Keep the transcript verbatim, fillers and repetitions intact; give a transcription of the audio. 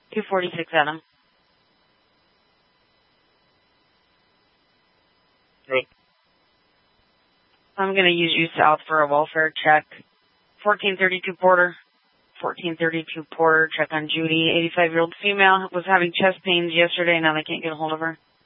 two forty-six Adam. Good. I'm going to use you south for a welfare check. fourteen thirty-two Porter. fourteen thirty-two Porter, check on Judy, eighty-five-year-old female, was having chest pains yesterday, now they can't get a hold of her.